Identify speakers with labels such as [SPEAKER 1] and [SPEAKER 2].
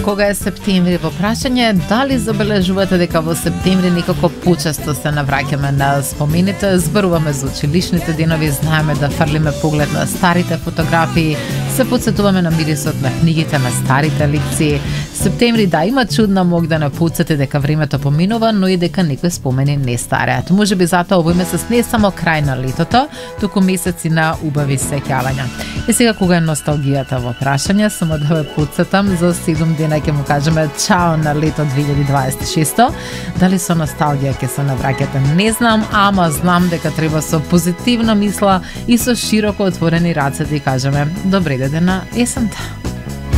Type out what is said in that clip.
[SPEAKER 1] Кога е септември, во прашање дали забележувате дека во септември некако почесто се навраќаме на спомените, зборуваме за училишните денови, знаеме да фрлиме поглед на старите фотографии, се потсетуваме на мирисот на книгите, на старите лекции. Септември да има чудна мог да не потсети дека времето поминува, но и дека некои спомени не стареат. Можеби затоа овој месец не е само крај на летото, туку месеци на убави сеќавања. И сега кога е носталгијата во прашање, само да ве потсетам за 7 дена ќе му кажеме чао на лето 2026. Дали со носталгија ќе се навраќате, не знам, ама знам дека треба со позитивна мисла и со широко отворени раце да кажеме добре дојде на есента.